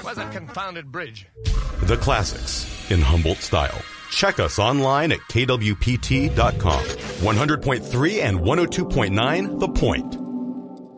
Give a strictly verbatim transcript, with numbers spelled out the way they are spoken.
was a confounded bridge. The classics in Humboldt style. Check us online at K W P T dot com. one hundred point three and one oh two point nine The Point.